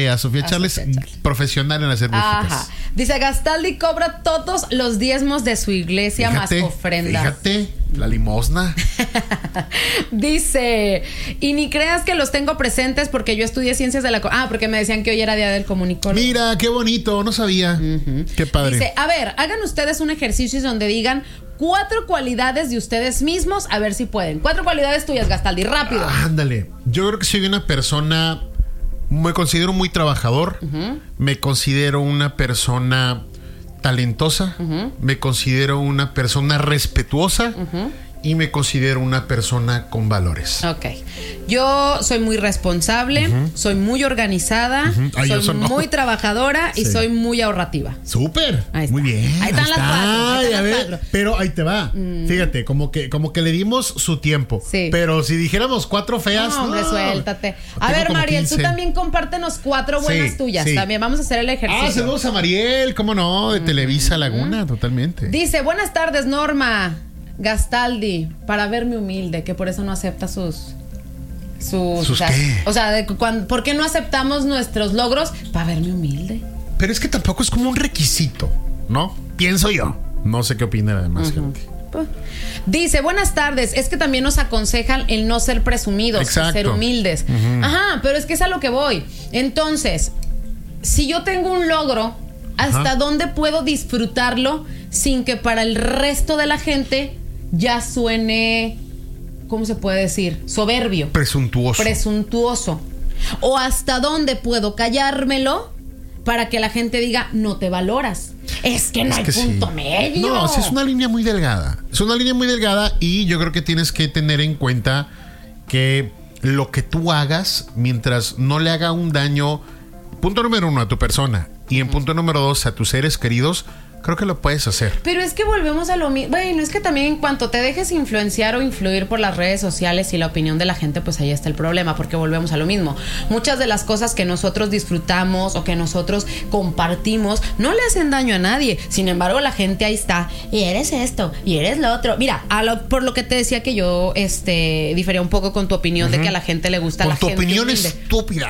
a Sofía Charles, profesional en hacer músicas. Ajá. Dice, Gastaldi cobra todos los diezmos de su iglesia, Fíjate, más ofrendas. Fíjate, la limosna. Dice, y ni creas que los tengo presentes porque yo estudié ciencias de la... porque me decían que hoy era día del comunicólogo. Mira, qué bonito, no sabía. Qué padre. Dice, a ver, hagan ustedes un ejercicio donde digan 4 cualidades de ustedes mismos, a ver si pueden. 4 cualidades tuyas, Gastaldi, rápido. Ándale. Yo creo que soy una persona, me considero muy trabajador, me considero una persona talentosa, me considero una persona respetuosa y me considero una persona con valores. Ok. Yo soy muy responsable, soy muy organizada, soy muy trabajadora y soy muy ahorrativa. ¡Súper! Ahí Muy bien. Ahí están las 4. Ya ves, pero ahí te va. Fíjate, como que le dimos su tiempo. Sí. Pero si dijéramos 4 feas... No, hombre, suéltate. A ver, como Mariel, 15. tú también compártenos 4 buenas tuyas. Sí. También vamos a hacer el ejercicio. Saludos a Mariel, cómo no, de Televisa Laguna, totalmente. Dice, buenas tardes, Norma. Gastaldi, para verme humilde, que por eso no acepta sus ¿qué? O sea, ¿por qué no aceptamos nuestros logros? Para verme humilde. Pero es que tampoco es como un requisito, ¿no? Pienso yo. No sé qué opina la demás gente. Dice, buenas tardes, es que también nos aconsejan el no ser presumidos, ser humildes. Ajá, pero es que es a lo que voy. Entonces, si yo tengo un logro, ¿hasta dónde puedo disfrutarlo sin que para el resto de la gente ya suene, ¿cómo se puede decir? Soberbio. Presuntuoso. ¿O hasta dónde puedo callármelo para que la gente diga, no te valoras? Es que no hay punto medio. No, sí, es una línea muy delgada. Es una línea muy delgada y yo creo que tienes que tener en cuenta que lo que tú hagas, mientras no le haga un daño, punto número 1, a tu persona, y en punto número 2, a tus seres queridos, creo que lo puedes hacer. Pero es que volvemos a lo mismo. Bueno, es que también en cuanto te dejes influenciar o influir por las redes sociales y la opinión de la gente, pues ahí está el problema, porque volvemos a lo mismo. Muchas de las cosas que nosotros disfrutamos o que nosotros compartimos no le hacen daño a nadie. Sin embargo, la gente ahí está. Y eres esto, y eres lo otro. Mira, por lo que te decía que yo difería un poco con tu opinión de que a la gente le gusta la gente. Con tu opinión humilde. Estúpida.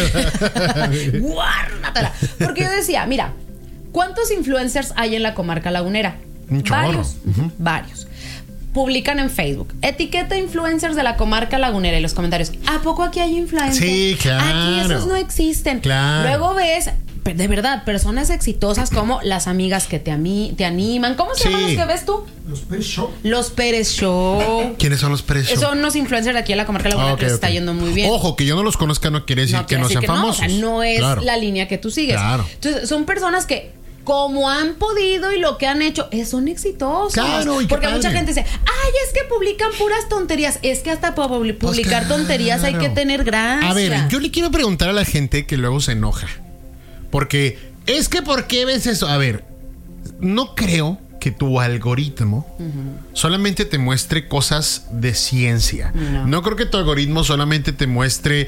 Guárdatela. Porque yo decía, mira, ¿cuántos influencers hay en la comarca lagunera? Varios. Varios. Publican en Facebook, etiqueta influencers de la comarca lagunera, y los comentarios, ¿a poco aquí hay influencers? Sí, claro. Aquí esos no existen. Claro. Luego ves, de verdad, personas exitosas como las amigas que te animan. ¿Cómo se llaman los que ves tú? Los Pérez Show. Los Pérez Show. ¿Quiénes son los Pérez Show? Son unos influencers de aquí en la comarca lagunera que les está yendo muy bien. Ojo, que yo no los conozca no quiere decir que no sean famosos. No, o sea, no es la línea que tú sigues. Claro. Entonces, son personas que, como han podido y lo que han hecho, son exitosos. Claro, y porque padre. mucha gente dice, ay, es que publican puras tonterías. Es que hasta para publicar tonterías hay que tener gracia. A ver, yo le quiero preguntar a la gente que luego se enoja. Porque, es que ¿por qué ves eso? A ver, no creo que tu algoritmo solamente te muestre cosas de ciencia. No creo que tu algoritmo solamente te muestre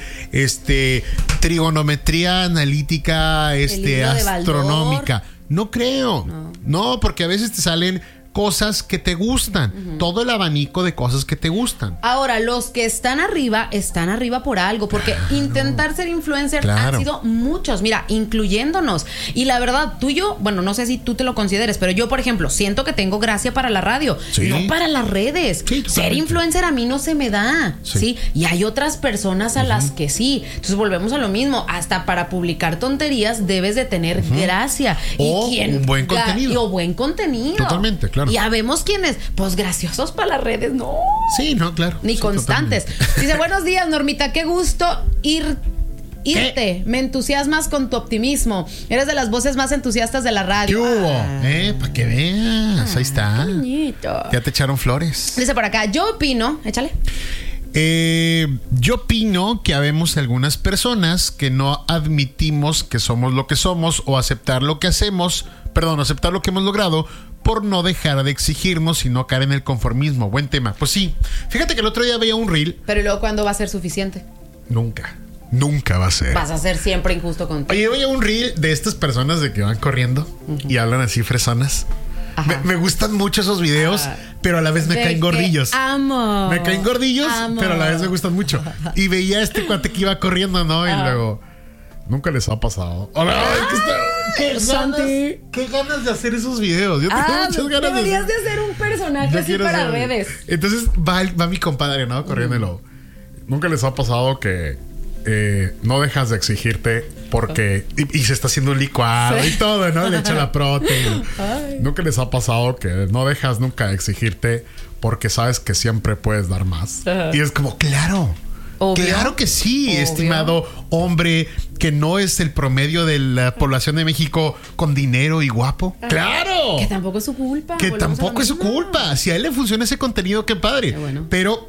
trigonometría analítica, astronómica. No creo. No, porque a veces te salen cosas que te gustan. Todo el abanico de cosas que te gustan. Ahora, los que están arriba por algo, porque intentar ser influencer han sido muchos, mira, incluyéndonos. Y la verdad, tú y yo, bueno, no sé si tú te lo consideres, pero yo, por ejemplo, siento que tengo gracia para la radio, no para las redes. Ser influencer a mí no se me da, ¿sí? Y hay otras personas a las que sí. Entonces volvemos a lo mismo, hasta para publicar tonterías debes de tener gracia. O un buen contenido. O buen contenido. Totalmente, claro. Y habemos quienes, pues graciosos para las redes, no. Sí, no, claro. Ni constantes. Totalmente. Dice, buenos días, Normita, qué gusto irte. ¿Qué? Me entusiasmas con tu optimismo. Eres de las voces más entusiastas de la radio. ¿Qué hubo? Para que veas. Ahí está. Qué bonito. Ya te echaron flores. Dice por acá, yo opino, échale. Yo opino que habemos algunas personas que no admitimos que somos lo que somos o aceptar lo que hacemos, aceptar lo que hemos logrado por no dejar de exigirnos y no caer en el conformismo. Buen tema. Pues sí, fíjate que el otro día veía un reel. Pero ¿y luego cuándo va a ser suficiente? Nunca va a ser. Vas a ser siempre injusto contigo. Oye, veía un reel de estas personas de que van corriendo y hablan así fresonas. Me gustan mucho esos videos, pero a la vez me caen gordillos. Amo. Me caen gordillos, pero a la vez me gustan mucho. Y veía a este cuate que iba corriendo, ¿no? Y luego Nunca les ha pasado. ¿Qué ganas de hacer esos videos? Yo tengo muchas ganas deberías de hacer un personaje así para redes. Entonces va mi compadre, ¿no? Corriéndolo. Nunca les ha pasado que no dejas de exigirte porque y se está haciendo un licuado y todo, ¿no? Le echa la proteína. Nunca les ha pasado que no dejas nunca de exigirte porque sabes que siempre puedes dar más. Y es como, claro. Obvio. Claro que sí, obvio. Estimado hombre que no es el promedio de la población de México con dinero y guapo. ¡Claro! Que tampoco es su culpa. Que tampoco es su culpa. Si a él le funciona ese contenido, qué padre. Bueno. Pero,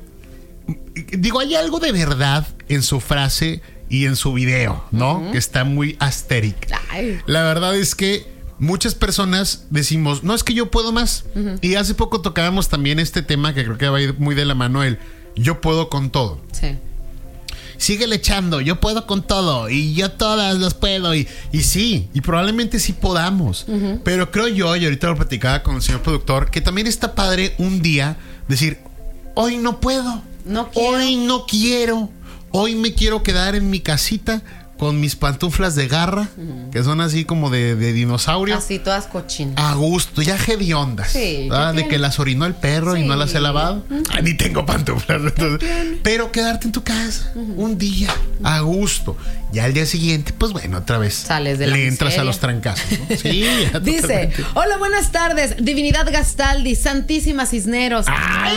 digo, hay algo de verdad en su frase y en su video, ¿no? Que está muy asteric. La verdad es que muchas personas decimos, no, es que yo puedo más. Y hace poco tocábamos también este tema que creo que va a ir muy de la mano, el yo puedo con todo. Sí. Síguele echando, yo puedo con todo y yo todas las puedo y sí, y probablemente sí podamos, pero creo yo, y ahorita lo platicaba con el señor productor, que también está padre un día decir, hoy no puedo, hoy no quiero, hoy me quiero quedar en mi casita con mis pantuflas de garra, que son así como de dinosaurio. Así, todas cochinas. A gusto, ya hediondas. Sí. De que las orinó el perro y no las he lavado. Ni tengo pantuflas. Pero quedarte en tu casa un día, a gusto. Ya al día siguiente, pues bueno, otra vez. Sales de la le entras a los trancazos, ¿no? Sí. Dice, hola, buenas tardes, Divinidad Gastaldi, Santísima Cisneros. ¡Ay!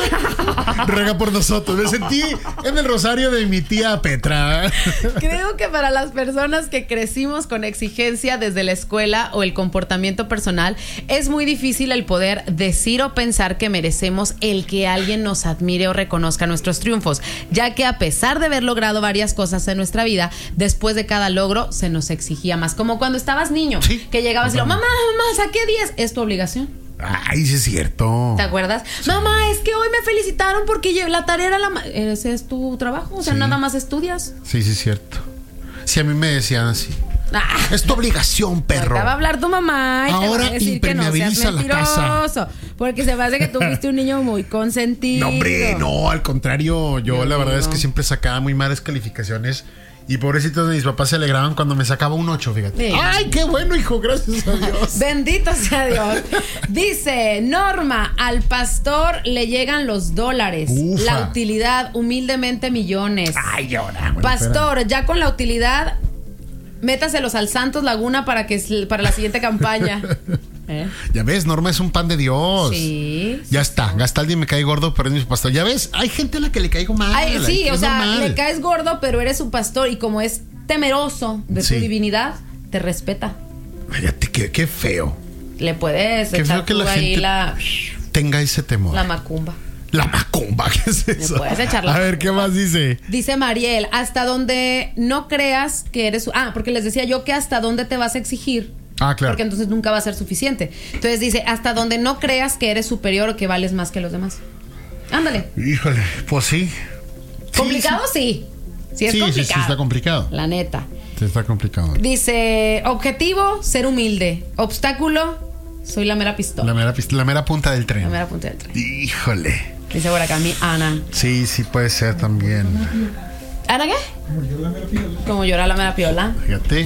Ruega por nosotros. Me sentí en el rosario de mi tía Petra. Creo que para las personas que crecimos con exigencia desde la escuela o el comportamiento personal, es muy difícil el poder decir o pensar que merecemos el que alguien nos admire o reconozca nuestros triunfos, ya que a pesar de haber logrado varias cosas en nuestra vida, después de cada logro se nos exigía más. Como cuando estabas niño, que llegabas y lo, mamá, saqué 10, es tu obligación. Ay, sí es cierto. ¿Te acuerdas? Sí. Mamá, es que hoy me felicitaron porque la tarea era ese es tu trabajo, o sea, nada más estudias. Sí, es cierto. Si a mí me decían así, es tu obligación, perro. Te va a hablar tu mamá y ahora te va a decir que no seas la casa. Porque se me hace que tú fuiste un niño muy consentido. No, hombre, no, al contrario. Yo la verdad es que siempre sacaba muy malas calificaciones. Y pobrecitos de mis papás se alegraban cuando me sacaba un 8, fíjate. Sí. ¡Ay, qué bueno, hijo! Gracias a Dios. Bendito sea Dios. Dice Norma, al pastor le llegan los dólares. Ufa. La utilidad, humildemente millones. Ay, ahora. Pastor, espera. Ya con la utilidad, métaselos al Santos Laguna para la siguiente campaña. Ya ves, Norma es un pan de Dios. Sí. Ya está. Gastaldi me cae gordo, pero es mi pastor. Ya ves, hay gente a la que le caigo mal. Sí, o sea, normal. Le caes gordo, pero eres su pastor. Y como es temeroso de su divinidad, te respeta. Fíjate, qué feo. Le puedes qué echar feo que la gente tenga ese temor. La macumba. La macumba, ¿qué es eso? Le puedes echar la A ver, ¿qué más dice? Dice Mariel, hasta donde no creas que eres... porque les decía yo que hasta dónde te vas a exigir. Claro. Porque entonces nunca va a ser suficiente. Entonces dice, hasta donde no creas que eres superior o que vales más que los demás. Ándale. Híjole, pues sí. ¿Complicado? Sí. Sí es complicado. Sí, está complicado. La neta. Sí, está complicado. Dice, objetivo, ser humilde. Obstáculo, soy la mera pistola. La mera punta del tren. La mera punta del tren. Híjole. Dice por acá mi Ana. Sí puede ser también. ¿Ana qué? Como llora la mera piola. Fíjate.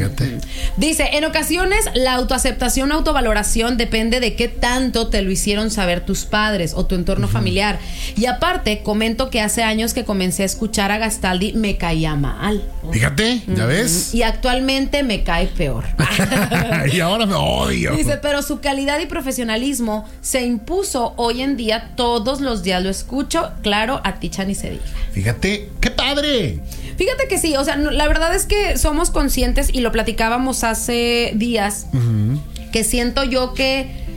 Dice, en ocasiones la autoaceptación o autovaloración depende de qué tanto te lo hicieron saber tus padres o tu entorno familiar. Y aparte, comento que hace años que comencé a escuchar a Gastaldi, me caía mal. Fíjate, ¿ya ves? Y actualmente me cae peor. Y ahora me odio. Dice, pero su calidad y profesionalismo se impuso hoy en día, todos los días lo escucho, claro, a Ticha ni se diga. Fíjate, ¡qué padre! Fíjate que sí, o sea, la verdad es que somos conscientes y lo platicábamos hace días, que siento yo que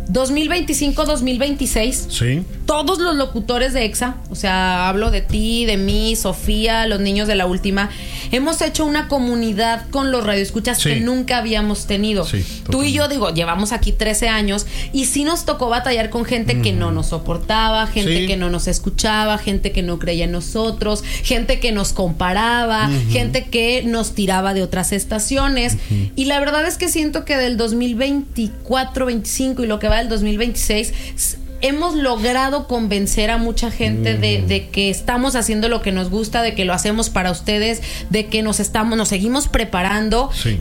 2025, 2026, sí, todos los locutores de EXA, o sea, hablo de ti, de mí, Sofía, los niños de La Última, hemos hecho una comunidad con los radioescuchas que nunca habíamos tenido. Sí, tú y yo, llevamos aquí 13 años y sí nos tocó batallar con gente que no nos soportaba, gente que no nos escuchaba, gente que no creía en nosotros, gente que nos comparaba, gente que nos tiraba de otras estaciones. Y la verdad es que siento que del 2024, 25 y lo que va del 2026 hemos logrado convencer a mucha gente de que estamos haciendo lo que nos gusta, de que lo hacemos para ustedes, de que nos seguimos preparando. Sí.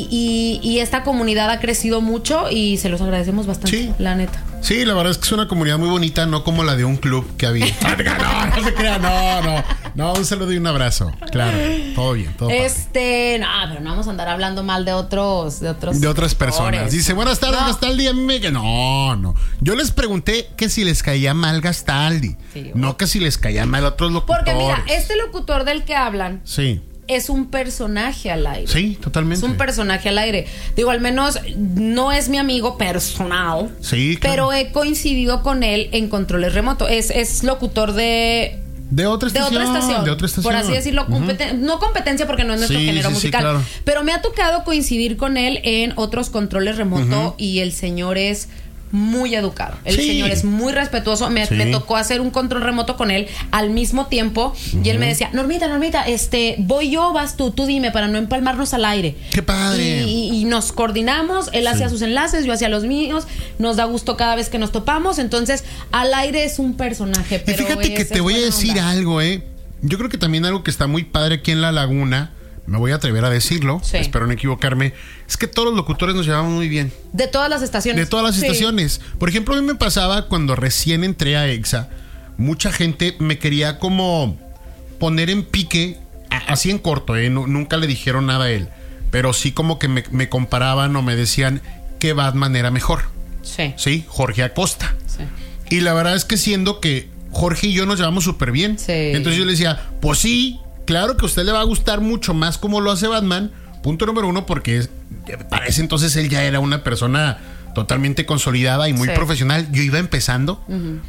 Y esta comunidad ha crecido mucho y se los agradecemos bastante, sí, la neta. Sí, la verdad es que es una comunidad muy bonita, no como la de un club que había. No se crea, no, un saludo y un abrazo. Claro, todo bien, todo padre. No, pero no vamos a andar hablando mal de otras personas. Dice, buenas tardes, Gastaldi. A mí no. Yo les pregunté que si les caía mal Gastaldi, no que si les caía mal otros locutores. Porque mira, este locutor del que hablan, sí, es un personaje al aire. Sí, totalmente. Es un personaje al aire. Digo, al menos no es mi amigo personal. Sí, claro. Pero he coincidido con él en controles remotos. Es locutor de otra estación. Por así decirlo, no competencia porque no es nuestro género musical. Sí, claro. Pero me ha tocado coincidir con él en otros controles remotos y el señor es muy educado. El señor es muy respetuoso. Me tocó hacer un control remoto con él al mismo tiempo y él me decía, Normita, voy yo, vas tú dime para no empalmarnos al aire. ¡Qué padre! Y nos coordinamos, él hacía sus enlaces, yo hacía los míos, nos da gusto cada vez que nos topamos, entonces al aire es un personaje. Pero y fíjate que te voy a decir algo, yo creo que también algo que está muy padre aquí en La Laguna, me voy a atrever a decirlo, espero no equivocarme, es que todos los locutores nos llevamos muy bien. De todas las estaciones. De todas las estaciones. Por ejemplo, a mí me pasaba cuando recién entré a EXA, mucha gente me quería como poner en pique, así en corto, nunca le dijeron nada a él, pero sí como que me comparaban o me decían que Batman era mejor. Sí, Jorge Acosta. Sí. Y la verdad es que siendo que Jorge y yo nos llevamos súper bien, entonces yo le decía, pues sí, claro que a usted le va a gustar mucho más como lo hace Batman, punto número 1, porque para ese entonces él ya era una persona totalmente consolidada y muy profesional. Yo iba empezando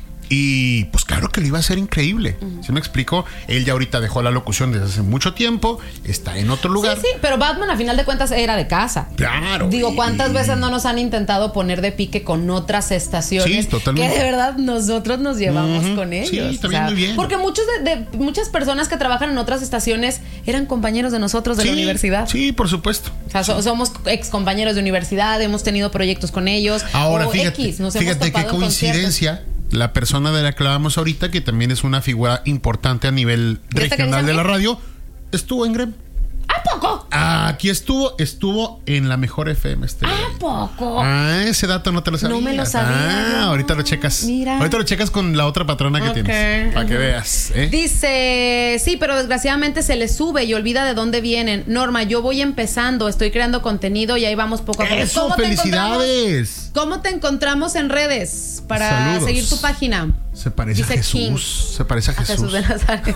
y pues claro que lo iba a hacer increíble. ¿Sí me explico? Él ya ahorita dejó la locución desde hace mucho tiempo, está en otro lugar. Sí, pero Batman a final de cuentas era de casa. Claro. Digo, ¿cuántas veces no nos han intentado poner de pique con otras estaciones? Sí, totalmente. Que de verdad nosotros nos llevamos con ellos. Sí, también muy bien. Porque muchas personas que trabajan en otras estaciones eran compañeros de nosotros de la universidad. Sí, por supuesto. O sea, somos ex compañeros de universidad, hemos tenido proyectos con ellos. Ahora, fíjate qué coincidencia. La persona de la que hablábamos ahorita, que también es una figura importante a nivel regional de la radio, estuvo en Grem. ¿A poco? Aquí estuvo en la mejor FM. ¿A poco? Ese dato no te lo sabías. No me lo sabía. Ahorita lo checas. Mira. Ahorita lo checas con la otra patrona que tienes. Para que veas. Dice, sí, pero desgraciadamente se le sube y olvida de dónde vienen. Norma, yo voy empezando, estoy creando contenido y ahí vamos poco a poco. ¡Eso, felicidades! ¿Cómo te encontramos en redes para seguir tu página? Se parece a Jesús. King. Se parece a Jesús. Jesús de Nazaret.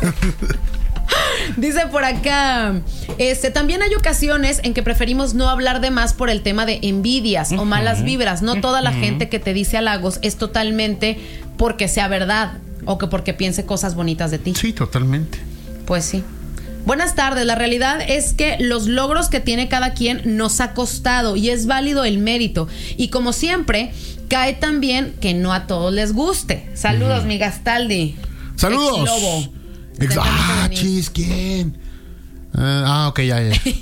Dice por acá, también hay ocasiones en que preferimos no hablar de más por el tema de envidias o malas vibras. No toda la gente que te dice halagos es totalmente porque sea verdad o que porque piense cosas bonitas de ti. Sí, totalmente. Pues sí. Buenas tardes, la realidad es que los logros que tiene cada quien nos ha costado y es válido el mérito. Y como siempre, cae también que no a todos les guste. Saludos, mi Gastaldi. Saludos. Ex-lobo. Chis, ¿quién? Ok, ya.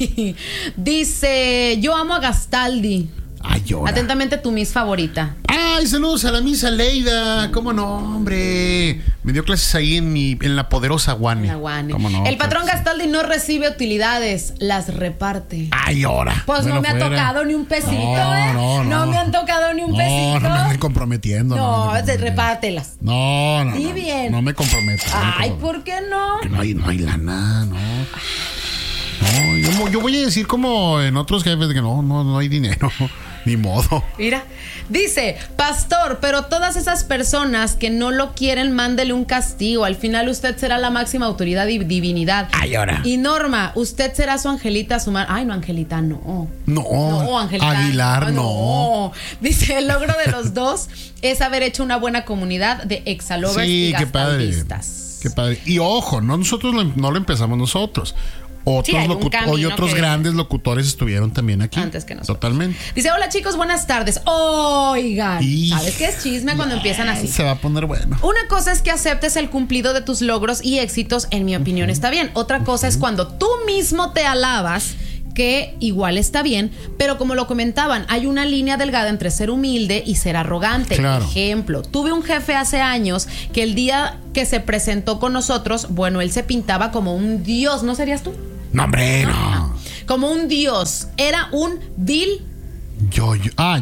Dice, yo amo a Gastaldi. Ay, llora. Atentamente tu Miss favorita. Ay, saludos a la Miss Aleida. ¿Cómo no, hombre? Me dio clases ahí en la poderosa Guane. ¿Cómo no? El patrón Gastaldi no recibe utilidades, las reparte. Ay, llora. Pues no me ha tocado ni un pesito, No me han tocado ni un pesito. No me anden comprometiendo. No, repártelas. No. Sí, bien. No me comprometo. Ay, ¿por qué no? Que no hay lana, no. No, yo voy a decir como en otros jefes que no hay dinero. Ni modo. Mira, dice, pastor, pero todas esas personas que no lo quieren, mándele un castigo. Al final usted será la máxima autoridad y divinidad. Ay, ahora. Y Norma, usted será su Angelita, su madre. Ay, no, Angelita, no. No, Angelita. Aguilar, no. Dice, el logro de los dos es haber hecho una buena comunidad de exalovers y gastaldistas. Qué padre. Y ojo, nosotros no lo empezamos nosotros. Otros grandes locutores estuvieron también aquí. Antes que nosotros. Totalmente. Dice, hola chicos, buenas tardes. Oigan, ¿sabes qué es chisme cuando empiezan así? Se va a poner bueno. Una cosa es que aceptes el cumplido de tus logros y éxitos, en mi opinión está bien. Otra cosa es cuando tú mismo te alabas que igual está bien, pero como lo comentaban, hay una línea delgada entre ser humilde y ser arrogante. Claro. Ejemplo, tuve un jefe hace años que el día que se presentó con nosotros, bueno, él se pintaba como un dios, ¿no serías tú? No, hombre, no. Como un dios, era un vil... Yo.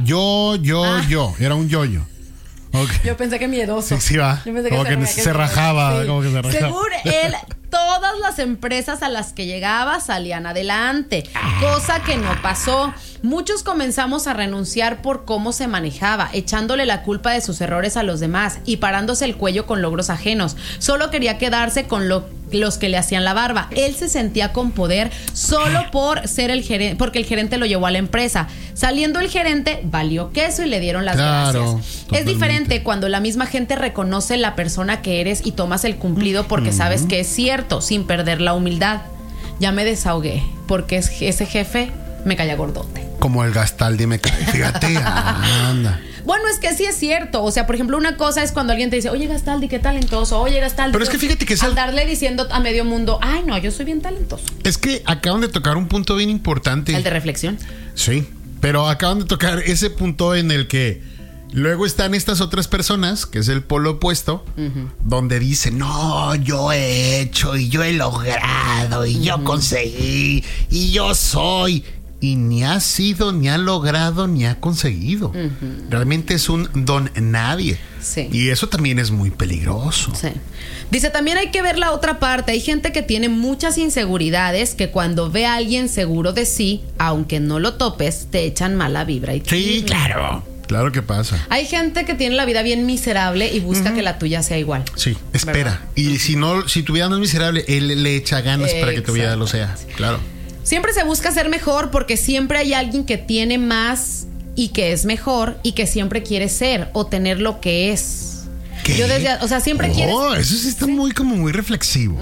Era un yo-yo. Okay. Yo pensé que miedoso. Sí, va. Yo pensé como que se rajaba. Sí. Como que se rajaba. Según él, todas las empresas a las que llegaba salían adelante, cosa que no pasó. Muchos comenzamos a renunciar por cómo se manejaba, echándole la culpa de sus errores a los demás y parándose el cuello con logros ajenos. Solo quería quedarse con los que le hacían la barba. Él se sentía con poder solo por ser el gerente, porque el gerente lo llevó a la empresa. Saliendo el gerente, valió queso y le dieron las gracias. Totalmente. Es diferente cuando la misma gente reconoce la persona que eres y tomas el cumplido porque sabes que es cierto, sin perder la humildad. Ya me desahogué, porque ese jefe me caía gordote. Como el Gastaldi me cae, fíjate. Anda. Bueno, es que sí es cierto. O sea, por ejemplo, una cosa es cuando alguien te dice, oye, Gastaldi, qué talentoso. Oye, Gastaldi. Pero es que fíjate que andarle diciendo a medio mundo, ay, no, yo soy bien talentoso. Es que acaban de tocar un punto bien importante. El de reflexión. Sí, pero acaban de tocar ese punto en el que luego están estas otras personas, que es el polo opuesto, donde dicen, no, yo he hecho y yo he logrado y yo conseguí y yo soy... Y ni ha sido, ni ha logrado, ni ha conseguido. Realmente es un don nadie. Sí. Y eso también es muy peligroso. Sí. Dice, también hay que ver la otra parte. Hay gente que tiene muchas inseguridades que cuando ve a alguien seguro de sí, aunque no lo topes, te echan mala vibra. Sí, claro. Claro que pasa. Hay gente que tiene la vida bien miserable y busca que la tuya sea igual. Sí, espera. ¿Verdad? Y si tu vida no es miserable, él le echa ganas para que tu vida lo sea. Claro. Siempre se busca ser mejor porque siempre hay alguien que tiene más y que es mejor y que siempre quiere ser o tener lo que es. ¿Qué? Yo siempre quieres... Eso sí está muy reflexivo.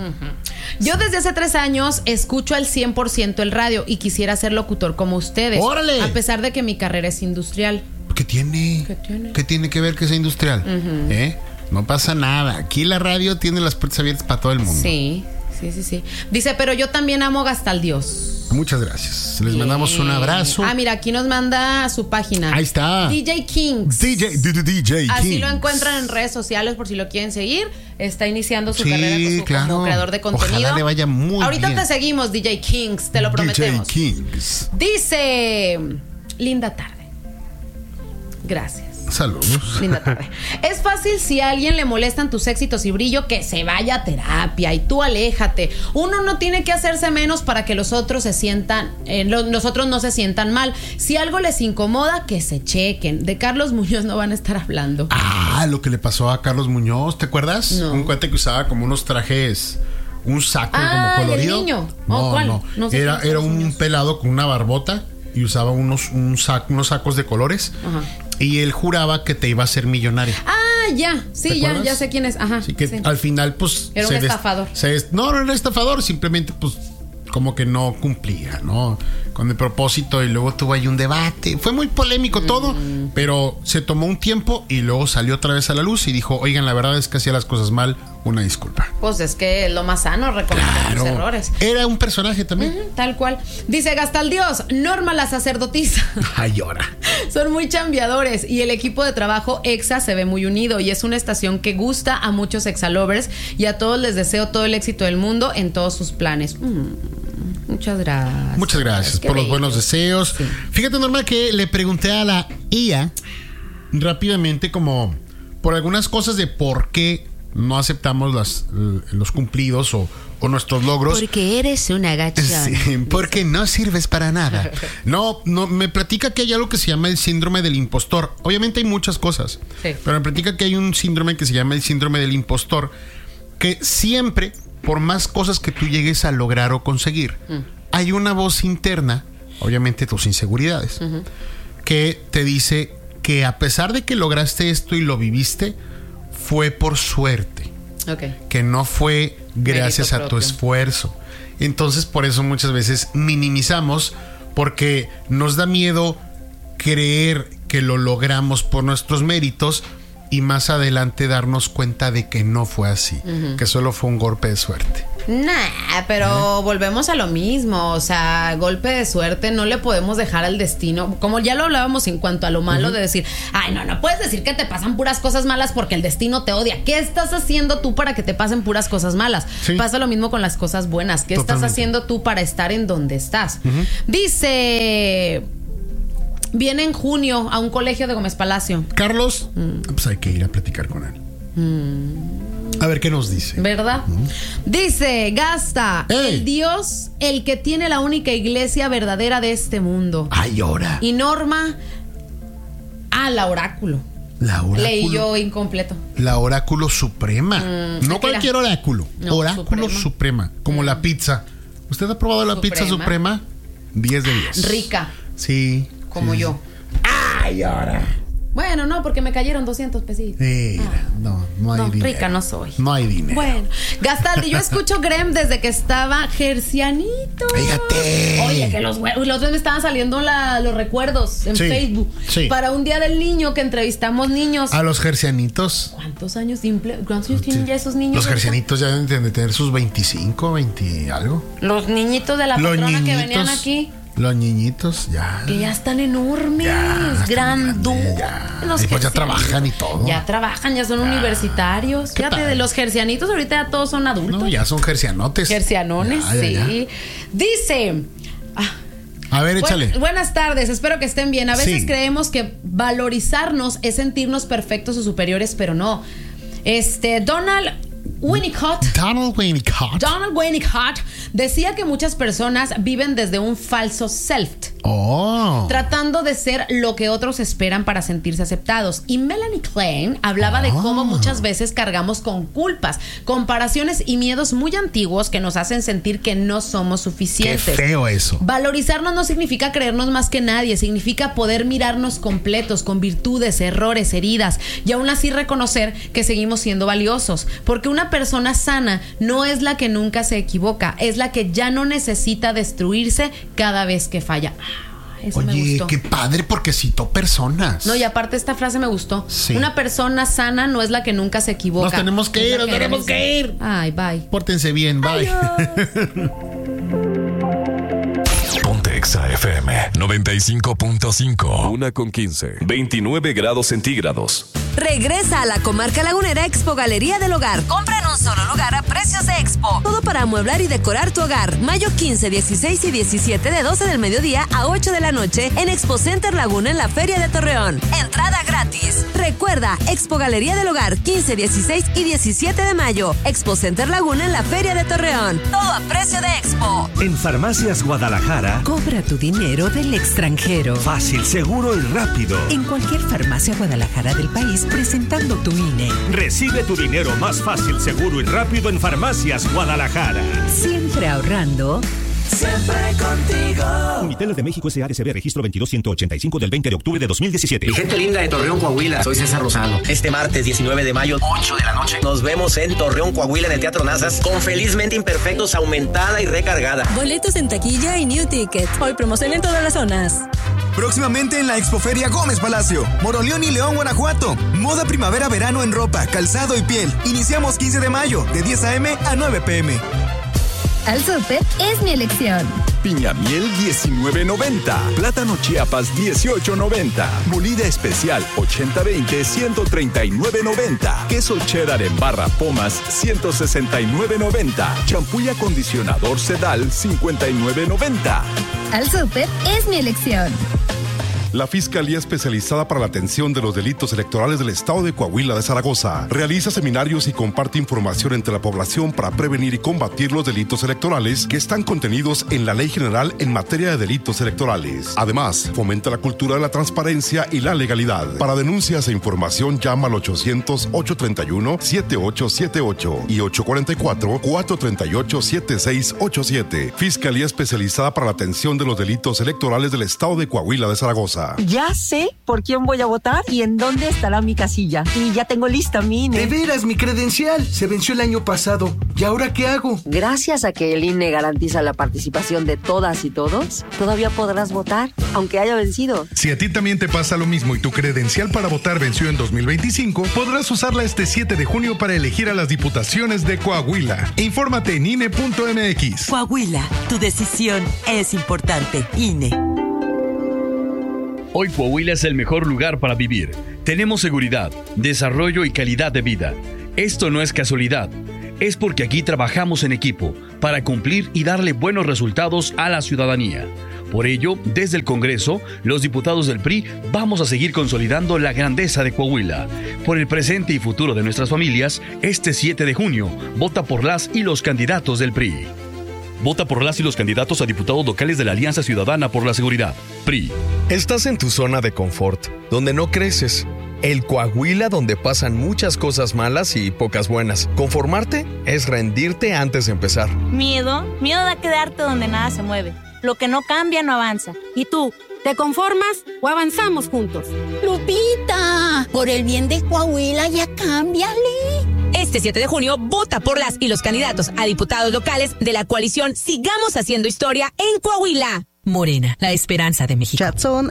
Yo desde hace 3 años escucho al 100% el radio y quisiera ser locutor como ustedes. ¡Órale! A pesar de que mi carrera es industrial. ¿Qué tiene? ¿Qué tiene que ver que sea industrial? No pasa nada. Aquí la radio tiene las puertas abiertas para todo el mundo. Sí. Dice, pero yo también amo Gastaldios. Muchas gracias. Les mandamos un abrazo. Mira, aquí nos manda su página. Ahí está. DJ Kings. DJ Así Kings. lo encuentran en redes sociales por si lo quieren seguir. Está iniciando su carrera como creador de contenido. Ojalá le vaya muy Ahorita bien. Te seguimos, DJ Kings, te lo prometemos. DJ Kings. Dice, linda tarde. Gracias. Saludos. Linda tarde. Es fácil si a alguien le molestan tus éxitos y brillo que se vaya a terapia y tú aléjate. Uno no tiene que hacerse menos para que los otros no se sientan mal. Si algo les incomoda, que se chequen. De Carlos Muñoz no van a estar hablando. Lo que le pasó a Carlos Muñoz, ¿te acuerdas? No. Un cuate que usaba como unos trajes, un saco como colorido. ¿El niño? No. Era un niños. Pelado con una barbota y usaba unos sacos de colores. Ajá. Y él juraba que te iba a hacer millonario. Ya. Sí, ya sé quién es. Ajá. Así que al final, pues... Era un estafador. No era estafador, simplemente, pues, como que no cumplía, ¿no? Con el propósito, y luego tuvo ahí un debate. Fue muy polémico todo, pero se tomó un tiempo y luego salió otra vez a la luz y dijo, oigan, la verdad es que hacía las cosas mal, una disculpa. Pues es que lo más sano, reconocer tus errores. Era un personaje también. Tal cual. Dice Gastaldios, Norma la sacerdotisa. Ay, llora. Son muy chambeadores y el equipo de trabajo EXA se ve muy unido y es una estación que gusta a muchos exalovers y a todos les deseo todo el éxito del mundo en todos sus planes. Muchas gracias. Muchas gracias por los buenos deseos. Sí. Fíjate, Norma, que le pregunté a la IA rápidamente como por algunas cosas de por qué no aceptamos los cumplidos o nuestros logros. Porque eres una gachón. Sí, porque no sirves para nada. No, me platica que hay algo que se llama el síndrome del impostor. Obviamente hay muchas cosas, pero me platica que hay un síndrome que se llama el síndrome del impostor, que siempre, por más cosas que tú llegues a lograr o conseguir, hay una voz interna, obviamente tus inseguridades, que te dice que a pesar de que lograste esto y lo viviste, fue por suerte. Que no fue gracias a tu esfuerzo. Entonces, por eso muchas veces minimizamos, porque nos da miedo creer que lo logramos por nuestros méritos y más adelante darnos cuenta de que no fue así, que solo fue un golpe de suerte. Nah, pero volvemos a lo mismo. O sea, golpe de suerte no le podemos dejar al destino. Como ya lo hablábamos en cuanto a lo malo, de decir, ay, no puedes decir que te pasan puras cosas malas porque el destino te odia. ¿Qué estás haciendo tú para que te pasen puras cosas malas? Sí. Pasa lo mismo con las cosas buenas. ¿Qué estás haciendo tú para estar en donde estás? Dice... Viene en junio a un colegio de Gómez Palacio. Carlos, pues hay que ir a platicar con él. A ver qué nos dice. ¿Verdad? Dice, Gasta, el Dios, el que tiene la única iglesia verdadera de este mundo. Ay, ahora. Y Norma, la oráculo. La oráculo. Leí yo incompleto. La oráculo suprema. No cualquier oráculo. No, oráculo suprema. Como la pizza. ¿Usted ha probado la pizza suprema? 10 de 10. Rica. Sí. Como yo. Ay, ahora. Bueno, no, porque me cayeron 200 pesitos. No hay dinero. Rica no soy. No hay dinero. Bueno, Gastaldi, yo escucho Grem desde que estaba gercianito. Fíjate. Oye, que los me estaban saliendo los recuerdos en Facebook. Sí. Para un día del niño que entrevistamos niños. A los gercianitos. ¿Cuántos años tienen ya esos niños? Los gercianitos ya deben de tener sus 25, 20 algo. Los niñitos de la patrona que venían aquí. Los niñitos ya. Que ya están enormes, grandotes. Y pues ya trabajan y todo. Ya trabajan, ya son universitarios. Fíjate, de los gercianitos ahorita ya todos son adultos. No, ya son gercianotes. Gercianones, sí. Dice... A ver, échale. Buenas tardes, espero que estén bien. A veces creemos que valorizarnos es sentirnos perfectos o superiores, pero no. Donald Winnicott decía que muchas personas viven desde un falso self, tratando de ser lo que otros esperan para sentirse aceptados. Y Melanie Klein hablaba de cómo muchas veces cargamos con culpas, comparaciones y miedos muy antiguos que nos hacen sentir que no somos suficientes. Qué feo eso. Valorizarnos no significa creernos más que nadie, significa poder mirarnos completos, con virtudes, errores, heridas, y aún así reconocer que seguimos siendo valiosos. Porque una persona sana no es la que nunca se equivoca, es la que ya no necesita destruirse cada vez que falla. Eso me gustó. Qué padre, porque citó personas. No, y aparte esta frase me gustó. Sí. Una persona sana no es la que nunca se equivoca. Nos tenemos que ir. Ay, bye. Pórtense bien, bye. Ponte Exa FM 95.5. 1:15. 29 grados centígrados. Regresa a la comarca lagunera Expo Galería del Hogar. Compra en un solo lugar a precios de Expo. Todo para amueblar y decorar tu hogar. Mayo 15, 16 y 17 de 12 del mediodía a 8 de la noche en Expo Center Laguna en la Feria de Torreón. Entrada gratis. Recuerda, Expo Galería del Hogar 15, 16 y 17 de mayo. Expo Center Laguna en la Feria de Torreón. Todo a precio de Expo. En Farmacias Guadalajara, cobra tu dinero del extranjero. Fácil, seguro y rápido. En cualquier farmacia Guadalajara del país, presentando tu INE. Recibe tu dinero más fácil, seguro y rápido en Farmacias Guadalajara. Siempre ahorrando. Siempre contigo. Unitel de México S.A.D.C.B. registro 22185 del 20 de octubre de 2017. Mi gente linda de Torreón, Coahuila, soy César Lozano. Este martes 19 de mayo, 8 de la noche, nos vemos en Torreón, Coahuila, en el Teatro Nazas, con Felizmente Imperfectos aumentada y recargada. Boletos en taquilla y New Ticket. Hoy promoción en todas las zonas. Próximamente en la Expoferia Gómez Palacio, Moroleón y León, Guanajuato. Moda primavera-verano en ropa, calzado y piel. Iniciamos 15 de mayo, de 10 a.m. a 9 p.m. Al súper es mi elección. Piña miel 19.90. Plátano Chiapas 18.90. Molida especial 80-20 139.90. Queso cheddar en barra Pomas 169.90. Champú y acondicionador Sedal 59.90. Al súper es mi elección. La Fiscalía Especializada para la Atención de los Delitos Electorales del Estado de Coahuila de Zaragoza realiza seminarios y comparte información entre la población para prevenir y combatir los delitos electorales que están contenidos en la Ley General en materia de delitos electorales. Además, fomenta la cultura de la transparencia y la legalidad. Para denuncias e información, llama al 800-831-7878 y 844-438-7687. Fiscalía Especializada para la Atención de los Delitos Electorales del Estado de Coahuila de Zaragoza. Zaragoza. Ya sé por quién voy a votar y en dónde estará mi casilla. Y ya tengo lista mi INE. De veras, mi credencial se venció el año pasado. ¿Y ahora qué hago? Gracias a que el INE garantiza la participación de todas y todos, todavía podrás votar, aunque haya vencido. Si a ti también te pasa lo mismo y tu credencial para votar venció en 2025, podrás usarla este 7 de junio para elegir a las diputaciones de Coahuila. Infórmate en INE.mx. Coahuila, tu decisión es importante. INE. Hoy Coahuila es el mejor lugar para vivir. Tenemos seguridad, desarrollo y calidad de vida. Esto no es casualidad. Es porque aquí trabajamos en equipo para cumplir y darle buenos resultados a la ciudadanía. Por ello, desde el Congreso, los diputados del PRI vamos a seguir consolidando la grandeza de Coahuila. Por el presente y futuro de nuestras familias, este 7 de junio, vota por las y los candidatos del PRI. Vota por las y los candidatos a diputados locales de la Alianza Ciudadana por la Seguridad, PRI. Estás en tu zona de confort, donde no creces. El Coahuila donde pasan muchas cosas malas y pocas buenas. Conformarte es rendirte antes de empezar. Miedo a quedarte donde nada se mueve. Lo que no cambia no avanza. ¿Y tú? ¿Te conformas o avanzamos juntos? Lupita, por el bien de Coahuila ya cámbiale. Este 7 de junio, vota por las y los candidatos a diputados locales de la coalición Sigamos Haciendo Historia en Coahuila. Morena, la esperanza de México.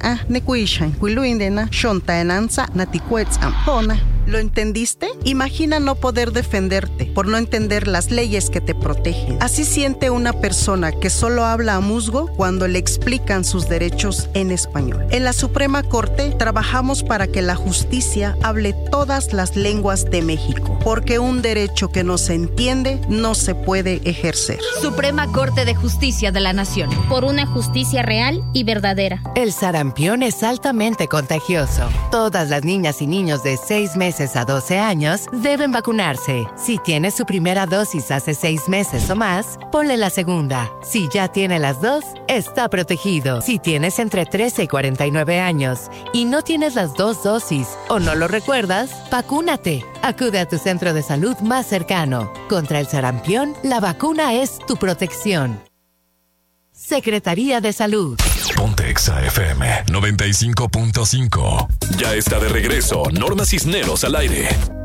¿Lo entendiste? Imagina no poder defenderte por no entender las leyes que te protegen. Así siente una persona que solo habla a musgo cuando le explican sus derechos en español. En la Suprema Corte trabajamos para que la justicia hable todas las lenguas de México, porque un derecho que no se entiende no se puede ejercer. Suprema Corte de Justicia de la Nación. Por una justicia real y verdadera. El sarampión es altamente contagioso. Todas las niñas y niños de 6 meses a 12 años deben vacunarse. Si tiene su primera dosis hace 6 meses o más, ponle la segunda. Si ya tiene las 2, está protegido. Si tienes entre 13 y 49 años y no tienes las 2 dosis o no lo recuerdas, vacúnate. Acude a tu centro de salud más cercano. Contra el sarampión, la vacuna es tu protección. Secretaría de Salud. Ponte Exa FM 95.5. Ya está de regreso Norma Cisneros al aire.